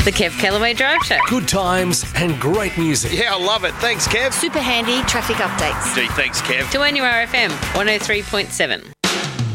The Kev Callaway Drive Show. Good times and great music. Yeah, I love it. Thanks, Kev. Super handy traffic updates. Gee, thanks, Kev. To NURFM 103.7.